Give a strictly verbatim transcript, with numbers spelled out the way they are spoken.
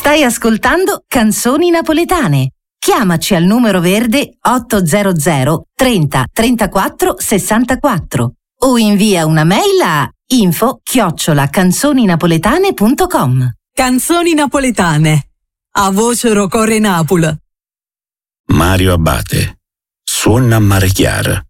Stai ascoltando Canzoni Napoletane. Chiamaci al numero verde ottocento trenta trentaquattro sessantaquattro o invia una mail a info chiocciola canzoninapoletane punto com. Canzoni Napoletane. A voce rocore Napoli. Mario Abate. Suona Mare Chiara.